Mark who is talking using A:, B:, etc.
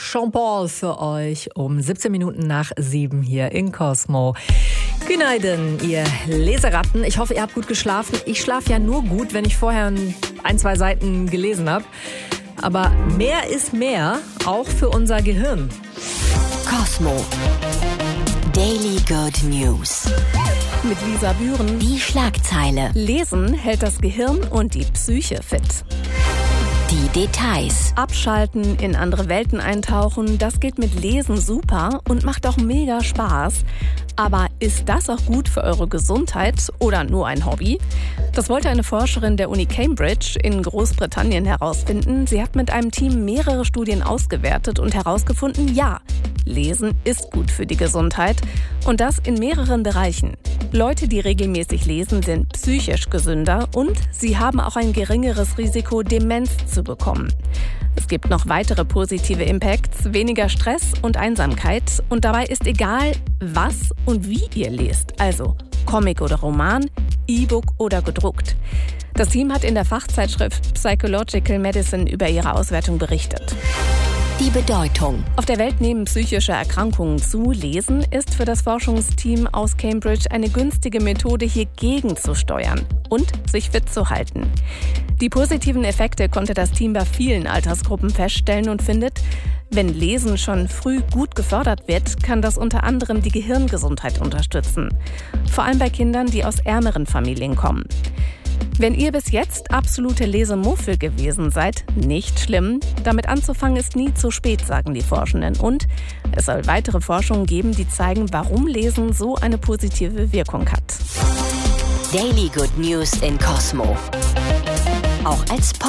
A: Jean-Paul für euch um 17 Minuten nach 7 hier in Cosmo. Goedenavond, ihr Leseratten. Ich hoffe, ihr habt gut geschlafen. Ich schlafe ja nur gut, wenn ich vorher 1-2 Seiten gelesen habe. Aber mehr ist mehr, auch für unser Gehirn.
B: Cosmo. Daily Good News.
C: Mit Lisa Bühren.
B: Die Schlagzeile.
C: Lesen hält das Gehirn und die Psyche fit.
B: Die Details.
C: Abschalten, in andere Welten eintauchen, das geht mit Lesen super und macht auch mega Spaß. Aber ist das auch gut für eure Gesundheit oder nur ein Hobby? Das wollte eine Forscherin der Uni Cambridge in Großbritannien herausfinden. Sie hat mit einem Team mehrere Studien ausgewertet und herausgefunden, ja, Lesen ist gut für die Gesundheit und das in mehreren Bereichen. Leute, die regelmäßig lesen, sind psychisch gesünder und sie haben auch ein geringeres Risiko, Demenz zu bekommen. Es gibt noch weitere positive Impacts, weniger Stress und Einsamkeit. Und dabei ist egal, was und wie ihr lest. Also Comic oder Roman, E-Book oder gedruckt. Das Team hat in der Fachzeitschrift Psychological Medicine über ihre Auswertung berichtet.
B: Die Bedeutung.
C: Auf der Welt nehmen psychische Erkrankungen zu. Lesen ist für das Forschungsteam aus Cambridge eine günstige Methode, hier gegenzusteuern und sich fit zu halten. Die positiven Effekte konnte das Team bei vielen Altersgruppen feststellen und findet, wenn Lesen schon früh gut gefördert wird, kann das unter anderem die Gehirngesundheit unterstützen. Vor allem bei Kindern, die aus ärmeren Familien kommen. Wenn ihr bis jetzt absolute Lesemuffel gewesen seid, nicht schlimm. Damit anzufangen ist nie zu spät, sagen die Forschenden. Und es soll weitere Forschungen geben, die zeigen, warum Lesen so eine positive Wirkung hat.
B: Daily Good News in Cosmo. Auch als Podcast.